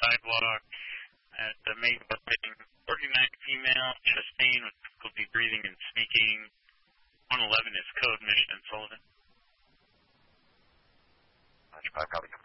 sidewalk at the main building. 49 female, chest pain with difficulty breathing and speaking. 111 is code, Mission and Sullivan. 95, copy.